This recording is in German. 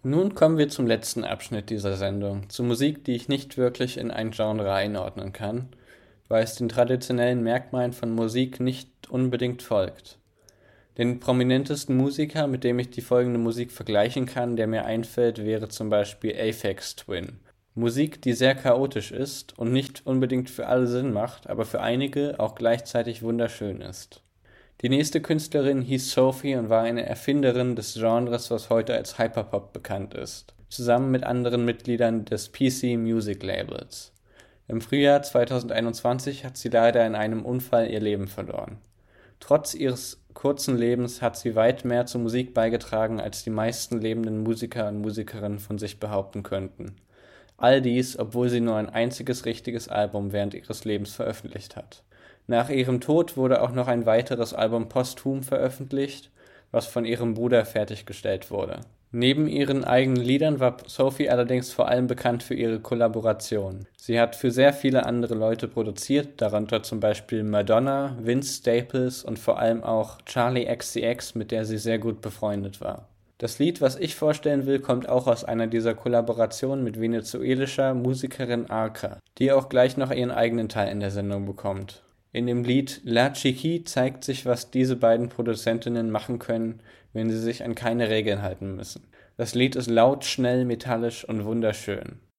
Nun kommen wir zum letzten Abschnitt dieser Sendung, zu Musik, die ich nicht wirklich in ein Genre einordnen kann, weil es den traditionellen Merkmalen von Musik nicht unbedingt folgt. Den prominentesten Musiker, mit dem ich die folgende Musik vergleichen kann, der mir einfällt, wäre zum Beispiel Aphex Twin. Musik, die sehr chaotisch ist und nicht unbedingt für alle Sinn macht, aber für einige auch gleichzeitig wunderschön ist. Die nächste Künstlerin hieß Sophie und war eine Erfinderin des Genres, was heute als Hyperpop bekannt ist, zusammen mit anderen Mitgliedern des PC Music Labels. Im Frühjahr 2021 hat sie leider in einem Unfall ihr Leben verloren. Trotz ihres kurzen Lebens hat sie weit mehr zur Musik beigetragen, als die meisten lebenden Musiker und Musikerinnen von sich behaupten könnten. All dies, obwohl sie nur ein einziges richtiges Album während ihres Lebens veröffentlicht hat. Nach ihrem Tod wurde auch noch ein weiteres Album posthum veröffentlicht, was von ihrem Bruder fertiggestellt wurde. Neben ihren eigenen Liedern war Sophie allerdings vor allem bekannt für ihre Kollaboration. Sie hat für sehr viele andere Leute produziert, darunter zum Beispiel Madonna, Vince Staples und vor allem auch Charli XCX, mit der sie sehr gut befreundet war. Das Lied, was ich vorstellen will, kommt auch aus einer dieser Kollaborationen mit venezuelischer Musikerin Arca, die auch gleich noch ihren eigenen Teil in der Sendung bekommt. In dem Lied La Chiqui zeigt sich, was diese beiden Produzentinnen machen können, wenn sie sich an keine Regeln halten müssen. Das Lied ist laut, schnell, metallisch und wunderschön.